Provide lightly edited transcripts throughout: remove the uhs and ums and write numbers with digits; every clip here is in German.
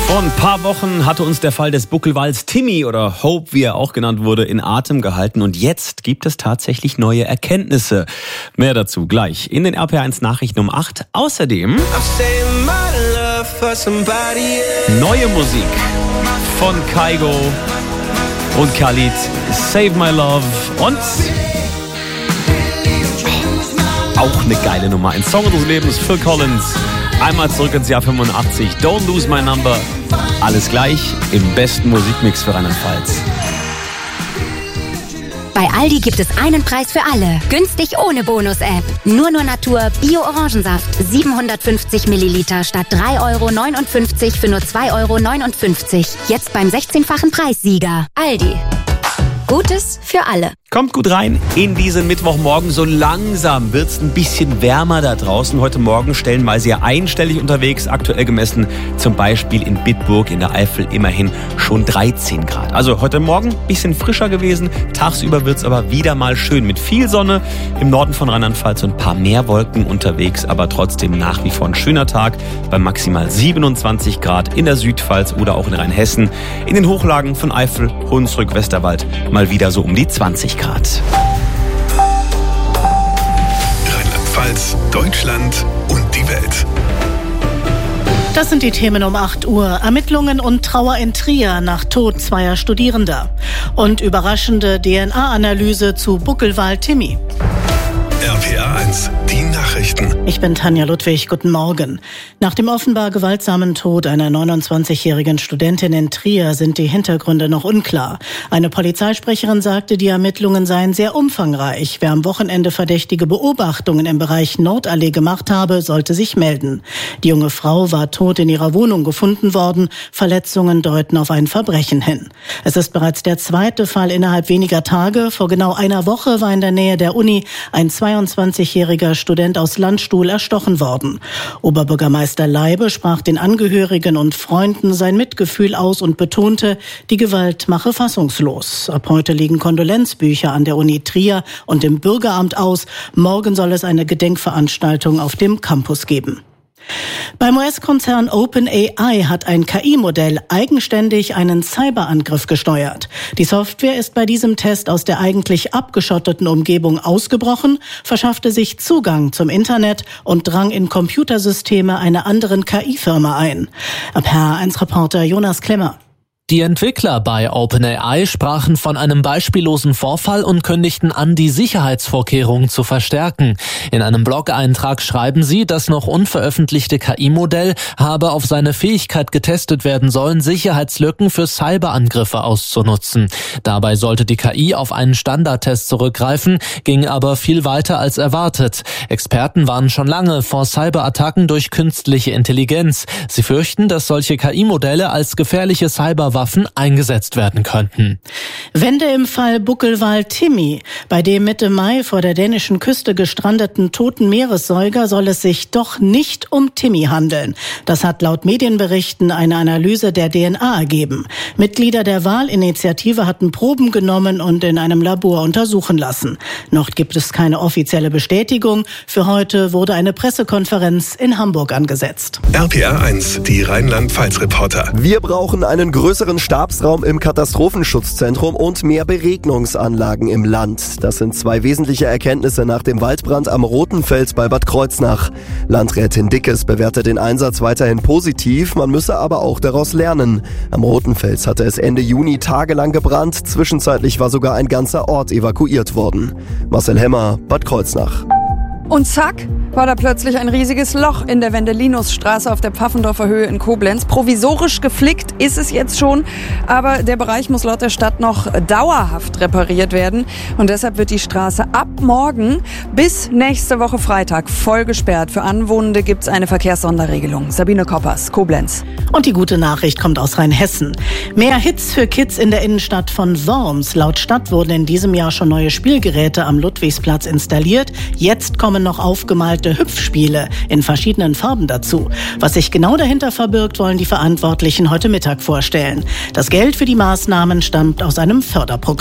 Vor ein paar Wochen hatte uns der Fall des Buckelwals Timmy oder Hope, wie er auch genannt wurde, in Atem gehalten. Und jetzt gibt es tatsächlich neue Erkenntnisse. Mehr dazu gleich in den RPR1 Nachrichten um 8. Außerdem neue Musik von Kygo und Khalid, Save My Love und auch eine geile Nummer. Ein Song unseres Lebens, Phil Collins. Einmal zurück ins Jahr 85. Don't Lose My Number. Alles gleich im besten Musikmix für Rheinland-Pfalz. Bei Aldi gibt es einen Preis für alle. Günstig ohne Bonus-App. Nur Natur Bio-Orangensaft. 750 Milliliter statt 3,59 € für nur 2,59 €. Jetzt beim 16-fachen Preissieger. Aldi. Gutes für alle. Kommt gut rein in diesen Mittwochmorgen. So langsam wird es ein bisschen wärmer da draußen. Heute Morgen stellenweise ja einstellig unterwegs. Aktuell gemessen zum Beispiel in Bitburg in der Eifel immerhin schon 13 Grad. Also heute Morgen ein bisschen frischer gewesen. Tagsüber wird es aber wieder mal schön mit viel Sonne. Im Norden von Rheinland-Pfalz und ein paar mehr Wolken unterwegs. Aber trotzdem nach wie vor ein schöner Tag bei maximal 27 Grad in der Südpfalz oder auch in Rheinhessen. In den Hochlagen von Eifel, Hunsrück, Westerwald mal wieder so um die 20 Grad. Rheinland-Pfalz, Deutschland und die Welt. Das sind die Themen um 8 Uhr. Ermittlungen und Trauer in Trier nach Tod zweier Studierender. Und überraschende DNA-Analyse zu Buckelwal Timmy. RPR1, die Nachrichten. Ich bin Tanja Ludwig, guten Morgen. Nach dem offenbar gewaltsamen Tod einer 29-jährigen Studentin in Trier sind die Hintergründe noch unklar. Eine Polizeisprecherin sagte, die Ermittlungen seien sehr umfangreich. Wer am Wochenende verdächtige Beobachtungen im Bereich Nordallee gemacht habe, sollte sich melden. Die junge Frau war tot in ihrer Wohnung gefunden worden. Verletzungen deuten auf ein Verbrechen hin. Es ist bereits der zweite Fall innerhalb weniger Tage. Vor genau einer Woche war in der Nähe der Uni ein 22-jähriger Student aus Landstuhl erstochen worden. Oberbürgermeister Leibe sprach den Angehörigen und Freunden sein Mitgefühl aus und betonte, die Gewalt mache fassungslos. Ab heute liegen Kondolenzbücher an der Uni Trier und im Bürgeramt aus. Morgen soll es eine Gedenkveranstaltung auf dem Campus geben. Beim US-Konzern OpenAI hat ein KI-Modell eigenständig einen Cyberangriff gesteuert. Die Software ist bei diesem Test aus der eigentlich abgeschotteten Umgebung ausgebrochen, verschaffte sich Zugang zum Internet und drang in Computersysteme einer anderen KI-Firma ein. RPR1-Reporter Jonas Klemmer. Die Entwickler bei OpenAI sprachen von einem beispiellosen Vorfall und kündigten an, die Sicherheitsvorkehrungen zu verstärken. In einem Blog-Eintrag schreiben sie, das noch unveröffentlichte KI-Modell habe auf seine Fähigkeit getestet werden sollen, Sicherheitslücken für Cyberangriffe auszunutzen. Dabei sollte die KI auf einen Standardtest zurückgreifen, ging aber viel weiter als erwartet. Experten warnen schon lange vor Cyberattacken durch künstliche Intelligenz. Sie fürchten, dass solche KI-Modelle als gefährliche Cyberwaffen eingesetzt werden könnten. Wende im Fall Buckelwal Timmy. Bei dem Mitte Mai vor der dänischen Küste gestrandeten toten Meeressäuger soll es sich doch nicht um Timmy handeln. Das hat laut Medienberichten eine Analyse der DNA ergeben. Mitglieder der Wahlinitiative hatten Proben genommen und in einem Labor untersuchen lassen. Noch gibt es keine offizielle Bestätigung. Für heute wurde eine Pressekonferenz in Hamburg angesetzt. RPR1, die Rheinland-Pfalz-Reporter. Wir brauchen einen größeren Stabsraum im Katastrophenschutzzentrum und mehr Beregnungsanlagen im Land. Das sind zwei wesentliche Erkenntnisse nach dem Waldbrand am Rotenfels bei Bad Kreuznach. Landrätin Dickes bewertet den Einsatz weiterhin positiv, man müsse aber auch daraus lernen. Am Rotenfels hatte es Ende Juni tagelang gebrannt, zwischenzeitlich war sogar ein ganzer Ort evakuiert worden. Marcel Hemmer, Bad Kreuznach. Und zack, war da plötzlich ein riesiges Loch in der Wendelinusstraße auf der Pfaffendorfer Höhe in Koblenz. Provisorisch geflickt ist es jetzt schon, aber der Bereich muss laut der Stadt noch dauerhaft repariert werden. Und deshalb wird die Straße ab morgen bis nächste Woche Freitag voll gesperrt. Für Anwohnende gibt es eine Verkehrssonderregelung. Sabine Koppers, Koblenz. Und die gute Nachricht kommt aus Rheinhessen. Mehr Hits für Kids in der Innenstadt von Worms. Laut Stadt wurden in diesem Jahr schon neue Spielgeräte am Ludwigsplatz installiert. Jetzt kommen noch aufgemalte Hüpfspiele in verschiedenen Farben dazu. Was sich genau dahinter verbirgt, wollen die Verantwortlichen heute Mittag vorstellen. Das Geld für die Maßnahmen stammt aus einem Förderprogramm.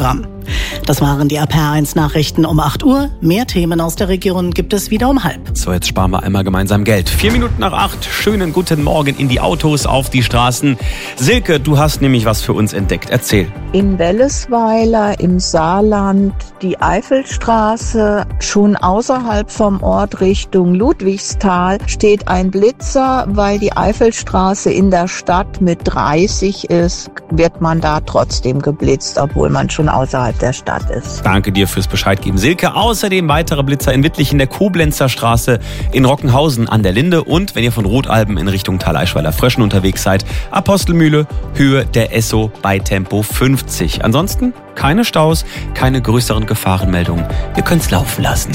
Das waren die RPR1 Nachrichten um 8 Uhr. Mehr Themen aus der Region gibt es wieder um 7:30. So, jetzt sparen wir einmal gemeinsam Geld. 4 Minuten nach 8. Schönen guten Morgen in die Autos, auf die Straßen. Silke, du hast nämlich was für uns entdeckt. Erzähl. In Wellesweiler im Saarland die Eifelstraße, schon außerhalb vom Ort Richtung Ludwigsthal, steht ein Blitzer, weil die Eifelstraße in der Stadt mit 30 ist, wird man da trotzdem geblitzt, obwohl man schon außerhalb der Stadt ist. Danke dir fürs Bescheid geben, Silke. Außerdem weitere Blitzer in Wittlich in der Koblenzer Straße, in Rockenhausen an der Linde und wenn ihr von Rotalben in Richtung Thaleischweiler Fröschen unterwegs seid, Apostelmühle, Höhe der Esso bei Tempo 50. Ansonsten keine Staus, keine größeren Gefahrenmeldungen. Wir können es laufen lassen.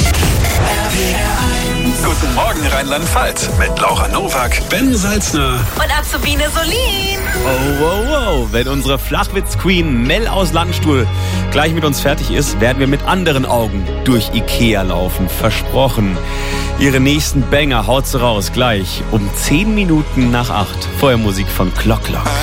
Guten Morgen Rheinland-Pfalz mit Laura Nowak, Ben Salzner Und Azubine Solin. Oh. Wenn unsere Flachwitz-Queen Mel aus Landstuhl gleich mit uns fertig ist, werden wir mit anderen Augen durch Ikea laufen. Versprochen. Ihre nächsten Banger haut sie raus, gleich um 10 Minuten nach 8. Vorher Musik von Clock Clock.